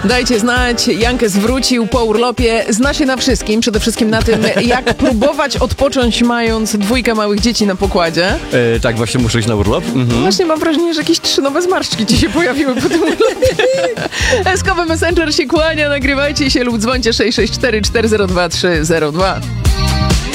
Dajcie znać, Jankes wrócił po urlopie, zna się na wszystkim, przede wszystkim na tym, jak próbować odpocząć, mając 2 małych dzieci na pokładzie. Tak, właśnie muszę iść na urlop. Właśnie mam wrażenie, że jakieś 3 nowe zmarszczki ci się pojawiły po tym urlopie. Eskowy Messenger się kłania, nagrywajcie się lub dzwońcie 664 402 302.